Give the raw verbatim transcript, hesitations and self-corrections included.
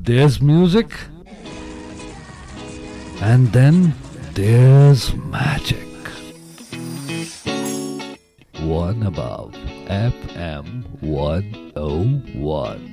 There's music, and then there's magic. One above F M one oh one.